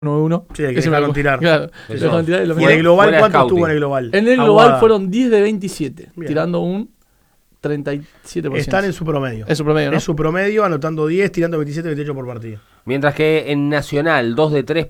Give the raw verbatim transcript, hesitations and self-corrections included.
uno. Sí, hay que dejarlo tirar. Claro, Eso. dejaron tirar y lo ¿Y en el global Fuera cuánto scouting. estuvo en el global? En el global Aguada. fueron diez de veintisiete, Bien. tirando un treinta y siete por ciento. Están en su promedio. Es su promedio, ¿no? Es su promedio, anotando diez, tirando veintisiete, veintiocho por partido. Mientras que en Nacional, dos de tres